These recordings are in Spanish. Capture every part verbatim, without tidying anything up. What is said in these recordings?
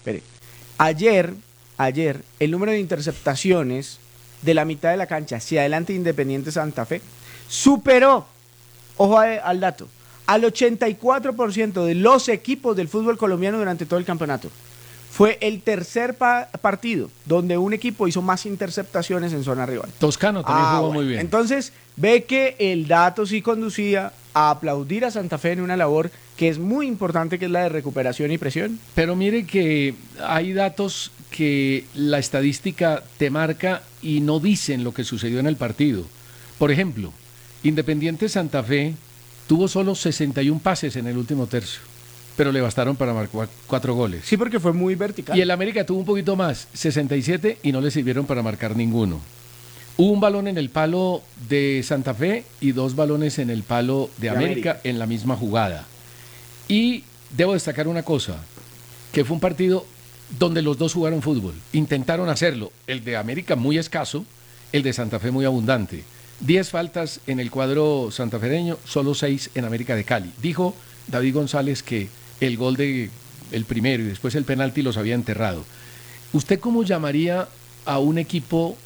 espere. Ayer, ayer, el número de interceptaciones de la mitad de la cancha hacia adelante de Independiente Santa Fe superó, ojo a, al dato, al ochenta y cuatro por ciento de los equipos del fútbol colombiano durante todo el campeonato. Fue el tercer pa- partido donde un equipo hizo más interceptaciones en zona rival. Toscano también Ah, jugó bueno. muy bien. Entonces, ve que el dato sí conducía a aplaudir a Santa Fe en una labor que es muy importante, que es la de recuperación y presión. Pero mire que hay datos que la estadística te marca y no dicen lo que sucedió en el partido. Por ejemplo, Independiente Santa Fe tuvo solo sesenta y uno pases en el último tercio, pero le bastaron para marcar cuatro goles. Sí, porque fue muy vertical. Y el América tuvo un poquito más, sesenta y siete, y no le sirvieron para marcar ninguno. Hubo un balón en el palo de Santa Fe y dos balones en el palo de, de América, América en la misma jugada. Y debo destacar una cosa, que fue un partido donde los dos jugaron fútbol. Intentaron hacerlo, el de América muy escaso, el de Santa Fe muy abundante. Diez faltas en el cuadro santafereño, solo seis en América de Cali. Dijo David González que el gol de el primero y después el penalti los había enterrado. ¿Usted cómo llamaría a un equipo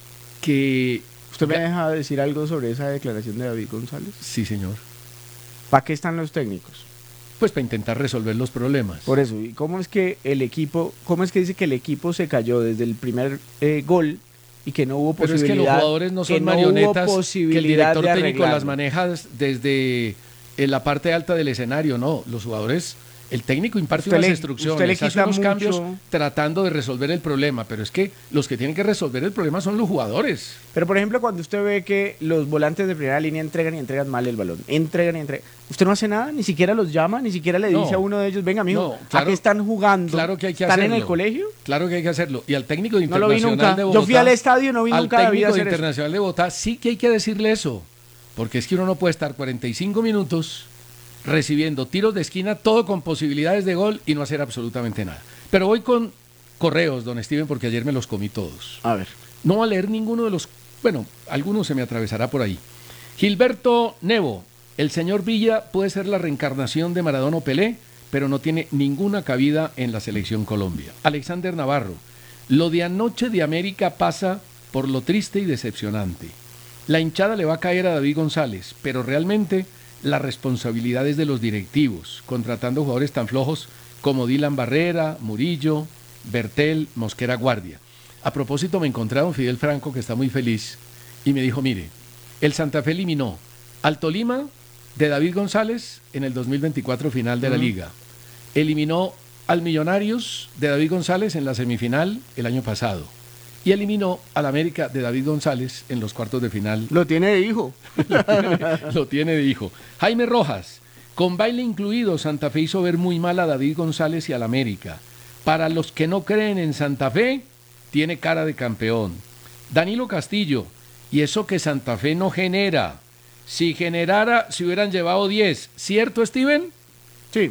que... ¿Usted me deja decir algo sobre esa declaración de David González? Sí, señor. ¿Para qué están los técnicos? Pues para intentar resolver los problemas. Por eso, ¿y cómo es que el equipo, cómo es que dice que el equipo se cayó desde el primer eh, gol y que no hubo posibilidad? Pero es que los jugadores no son que marionetas, no que el director de técnico arreglarlo. las maneja desde en la parte alta del escenario, no, los jugadores, el técnico imparte usted unas le, instrucciones, usted le hace quita unos mucho... cambios tratando de resolver el problema, pero es que los que tienen que resolver el problema son los jugadores. Pero por ejemplo, cuando usted ve que los volantes de primera línea entregan y entregan mal el balón, entregan y entregan, usted no hace nada, ni siquiera los llama, ni siquiera le dice No, a uno de ellos, venga mijo, no, claro, ¿a qué están jugando? Claro que hay que ¿Están hacerlo. en el colegio? Claro que hay que hacerlo. Y al técnico de No lo vi Internacional nunca. de Bogotá, Yo fui al estadio y no vi al nunca a David técnico de hacer eso. Internacional de Bogotá sí que hay que decirle eso, porque es que uno no puede estar cuarenta y cinco minutos recibiendo tiros de esquina, todo con posibilidades de gol y no hacer absolutamente nada. Pero voy con correos, don Steven, porque ayer me los comí todos. A ver. No voy a leer ninguno de los... Bueno, alguno se me atravesará por ahí. Gilberto Nevo, el señor Villa puede ser la reencarnación de Maradona o Pelé, pero no tiene ninguna cabida en la selección Colombia. Alexander Navarro, lo de anoche de América pasa por lo triste y decepcionante. La hinchada le va a caer a David González, pero realmente la responsabilidad es de los directivos, contratando jugadores tan flojos como Dylan Barrera, Murillo, Bertel, Mosquera Guardia. A propósito, me encontré a don Fidel Franco, que está muy feliz, y me dijo, mire, el Santa Fe eliminó al Tolima de David González en el dos mil veinticuatro final de la Liga. Eliminó al Millonarios de David González en la semifinal el año pasado. Y eliminó al América de David González en los cuartos de final. Lo tiene de hijo. lo, tiene, lo tiene de hijo. Jaime Rojas, con baile incluido, Santa Fe hizo ver muy mal a David González y al América. Para los que no creen en Santa Fe, tiene cara de campeón. Danilo Castillo, y eso que Santa Fe no genera. Si generara, se hubieran llevado diez. ¿Cierto, Steven? Sí.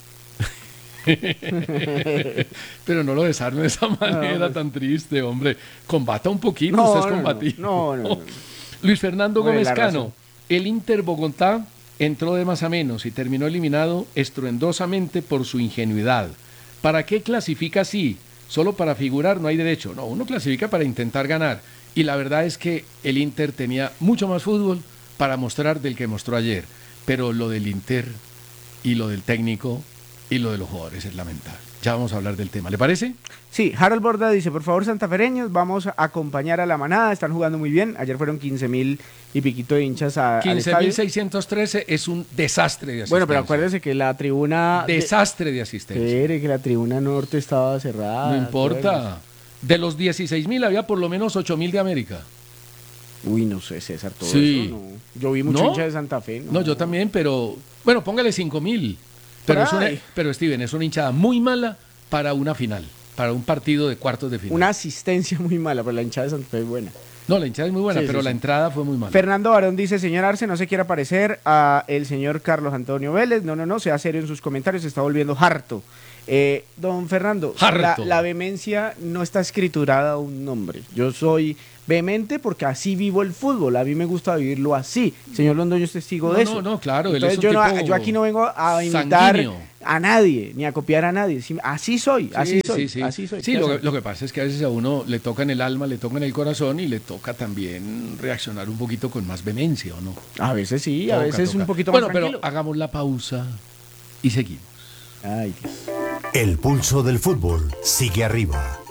Pero no lo desarme de esa manera no, tan triste, hombre. Combata un poquito, no, usted es no, combatido. No, no, no, no. Luis Fernando Bueno, Gómez Cano, el Inter Bogotá entró de más a menos y terminó eliminado estruendosamente por su ingenuidad. ¿Para qué clasifica así? Solo para figurar no hay derecho. No, uno clasifica para intentar ganar. Y la verdad es que el Inter tenía mucho más fútbol para mostrar del que mostró ayer. Pero lo del Inter y lo del técnico y lo de los jugadores es lamentable. Ya vamos a hablar del tema, ¿le parece? Sí, Harold Borda dice, por favor, santafereños, vamos a acompañar a la manada, están jugando muy bien, ayer fueron quince mil y piquito de hinchas a, quince mil seiscientos trece es un desastre de asistencia. Bueno, pero acuérdese que la tribuna... Desastre de asistencia. Espere, que la tribuna norte estaba cerrada. No importa, acuérdese. De los dieciséis mil había por lo menos ocho mil de América. Uy, no sé, César, todo sí. eso, no. Yo vi mucho ¿No? hincha de Santa Fe. No, no yo también, pero... Bueno, póngale cinco mil. Pero, es una, pero Steven, es una hinchada muy mala para una final, para un partido de cuartos de final. Una asistencia muy mala, pero la hinchada de Santa Fe es buena. No, la hinchada es muy buena, sí, pero sí, la sí. entrada fue muy mala. Fernando Barón dice, señor Arce, no se quiera parecer a el señor Carlos Antonio Vélez. No, no, no, sea serio en sus comentarios, se está volviendo harto. Eh, don Fernando, harto. La, la vehemencia no está escriturada a un nombre. Yo soy vehemente porque así vivo el fútbol, a mí me gusta vivirlo así. Señor Londoño es testigo No, de no, eso. no, claro, él Entonces es un yo, no- tipo yo aquí no vengo a imitar sanguíneo. a nadie, ni a copiar a nadie. Sí, así soy, así Sí, soy, sí, sí. así soy. Sí, ¿Qué lo, que- hacemos? lo que pasa es que a veces a uno le toca en el alma, le toca en el corazón y le toca también reaccionar un poquito con más vehemencia, ¿o no? A veces sí, a Toca, veces toca. un poquito más Bueno, tranquilo. pero hagamos la pausa y seguimos. Ay, Dios. El pulso del fútbol sigue arriba.